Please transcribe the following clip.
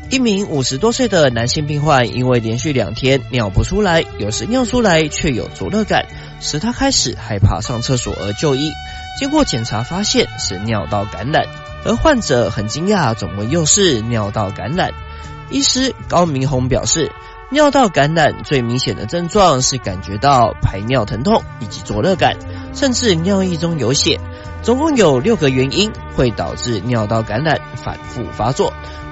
一名50多岁的男性病患，因为连续2天尿不出来，有时尿出来却有灼热感，使他开始害怕上厕所而就医。经过检查发现是尿道感染，而患者很惊讶，怎么又是尿道感染？医师高明宏表示，尿道感染最明显的症状是感觉到排尿疼痛以及灼热感，甚至尿液中有血。总共有6个原因会导致尿道感染反复发作。